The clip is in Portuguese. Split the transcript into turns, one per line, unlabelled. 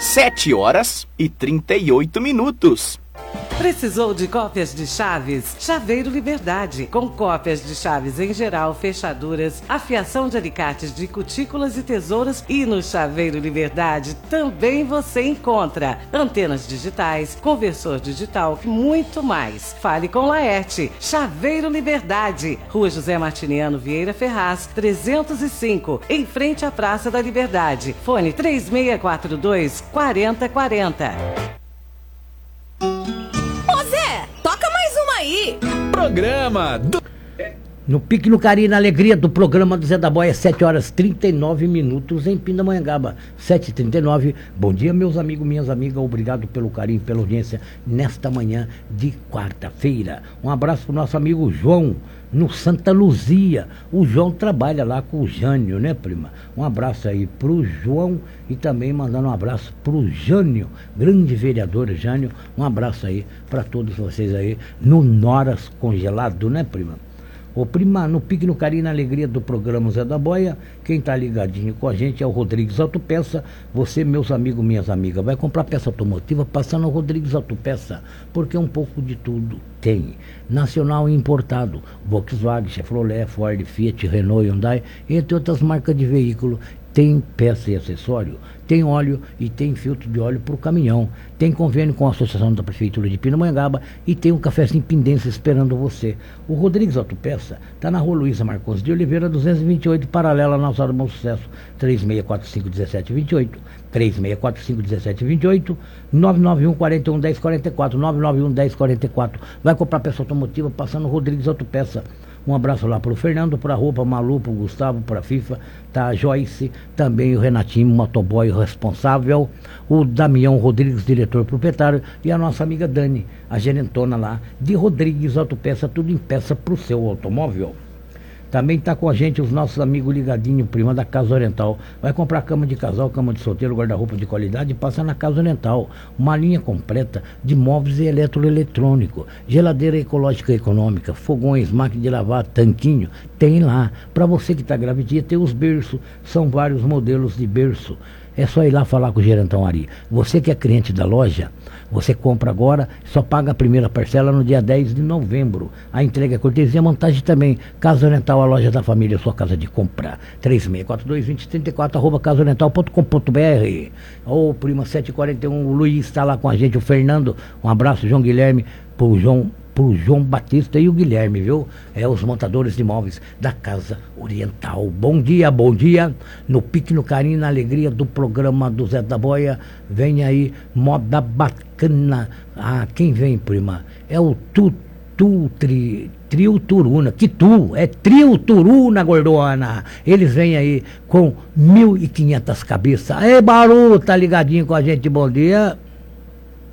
7h38.
Precisou de cópias de chaves? Chaveiro Liberdade, com cópias de chaves em geral, fechaduras, afiação de alicates de cutículas e tesouras. E no Chaveiro Liberdade também você encontra antenas digitais, conversor digital e muito mais. Fale com Laerte. Chaveiro Liberdade, Rua José Martiniano Vieira Ferraz, 305, em frente à Praça da Liberdade. Fone 3642-4040.
Programa do...
No Pique no Carinho, na alegria do programa do Zé da Boia, 7h39 em Pindamonhangaba, 7h39. Bom dia, meus amigos, minhas amigas, obrigado pelo carinho, pela audiência nesta manhã de quarta-feira. Um abraço pro nosso amigo João, no Santa Luzia. O João trabalha lá com o Jânio, né, prima? Um abraço aí pro João e também mandando um abraço pro Jânio, grande vereador Jânio. Um abraço aí para todos vocês aí no Noras Congelado, né, prima? Ô prima, no Pique no Carinho, na alegria do programa Zé da Boia, quem tá ligadinho com a gente é o Rodrigues Autopeça. Você, meus amigos, minhas amigas, vai comprar peça automotiva, passando o Rodrigues Autopeça, porque um pouco de tudo tem. Nacional e importado, Volkswagen, Chevrolet, Ford, Fiat, Renault, Hyundai, entre outras marcas de veículo. Tem peça e acessório, tem óleo e tem filtro de óleo para o caminhão, tem convênio com a Associação da Prefeitura de Pindamonhangaba e tem um cafezinho Pendência esperando você. O Rodrigues Autopeça está na Rua Luísa Marcos de Oliveira, 228, paralela na Alçada Bom Sucesso, 3645-1728, 3645-1728, 991-41-1044, 991-1044. Vai comprar peça automotiva passando o Rodrigues Autopeça. Um abraço lá pro Fernando, pra Roupa, Malu, pro Gustavo, pra FIFA, tá a Joyce, também o Renatinho, motoboy responsável, o Damião Rodrigues, diretor proprietário, e a nossa amiga Dani, a gerentona lá de Rodrigues Autopeça, tudo em peça pro seu automóvel. Também está com a gente os nossos amigos ligadinho, prima da Casa Oriental. Vai comprar cama de casal, cama de solteiro, guarda-roupa de qualidade e passa na Casa Oriental. Uma linha completa de móveis e eletroeletrônico, geladeira ecológica e econômica, fogões, máquina de lavar, tanquinho, tem lá. Para você que está gravidinha, tem os berços, são vários modelos de berço. É só ir lá falar com o gerentão Ari. Você que é cliente da loja, você compra agora, só paga a primeira parcela no dia 10 de novembro. A entrega é cortesia, montagem também. Casa Oriental, a loja da família, sua casa de compra. 3642-2034, casaoriental.com.br. Ô, prima 741, o Luiz está lá com a gente, o Fernando. Um abraço, João Guilherme, pro João Batista e o Guilherme, viu? É os montadores de imóveis da Casa Oriental. Bom dia, no Pique no Carinho, na alegria do programa do Zé da Boia. Vem aí, moda bacana. Ah, quem vem, prima? É o Trio Turuna. Que tu? É Trio Turuna, gordona. Eles vêm aí com 1.500 cabeças. Ei, Baru, tá ligadinho com a gente, bom dia.